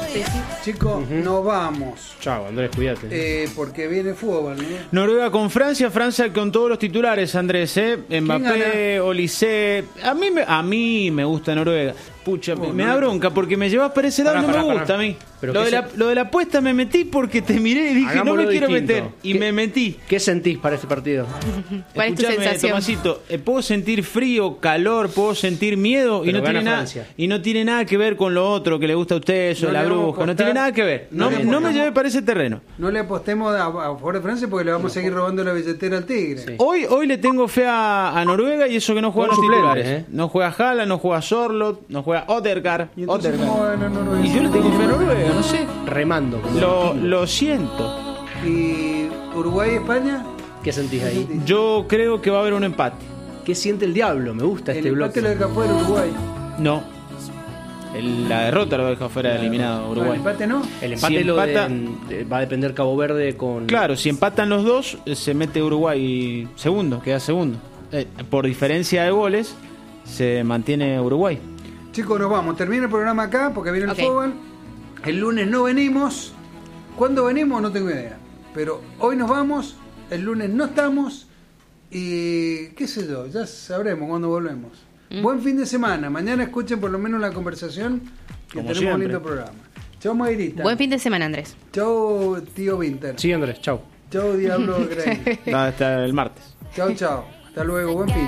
Chicos, nos vamos. Chao, Andrés, cuídate. Porque viene fútbol, ¿no? Noruega con Francia, Francia con todos los titulares, Andrés, Mbappé, Olise. A mí me gusta Noruega. Pucha, me da bronca porque me llevas para ese lado y no me gusta a mí. Pero lo de la apuesta me metí porque te miré y dije, hagámoslo no me quiero distinto. meter. Y me metí. ¿Qué sentís para este partido? ¿Cuál es tu Escuchame, sensación? Tomasito, puedo sentir frío, calor, puedo sentir miedo y Pero no, tiene gana nada, Francia. y no tiene nada que ver con lo otro que le gusta a usted, eso, No la le vamos a bruja, no apostar. tiene nada que ver. No No, le no me apostamos. lleve para ese terreno. No le apostemos a favor de Francia porque le vamos a seguir robando la billetera al Tigre. Sí. Hoy le tengo fe a Noruega y eso que no juega Con los suplentes, titulares. No juega Haaland, no juega Sorlot, no juega Odegaard. Y entonces, ¿cómo gana Noruega? Y yo le tengo fe a Noruega, no sé. Remando. Lo siento. ¿Y Uruguay-España? ¿Qué sentís ahí? Yo creo que va a haber un empate. ¿Qué siente el diablo? Me gusta este El bloque. empate lo deja fuera Uruguay. No. La derrota lo deja fuera eliminado ¿El Uruguay. empate no? El empate Si va a depender Cabo Verde con... Claro, si empatan los dos, se mete Uruguay segundo, queda segundo. Por diferencia de goles, se mantiene Uruguay. Chicos, nos vamos. Termina el programa acá porque viene el Ok. fútbol. El lunes no venimos. ¿Cuándo venimos? No tengo idea. Pero hoy nos vamos. El lunes no estamos. Y qué sé yo, ya sabremos cuándo volvemos. Buen fin de semana. Mañana escuchen por lo menos la conversación. Que Como tenemos siempre. un lindo programa. Chau, Mayrita. Buen fin de semana, Andrés. Chau, tío Winter. Sí, Andrés, chao. Chau, Diablo Grey. Hasta el martes. Chau, chau. Hasta luego. Buen fin.